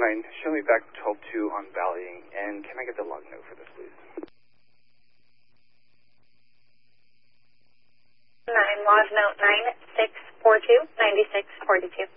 show me back 12-2 on Valley, and can I get the log note for this, please? 9, log note 9642, 9642.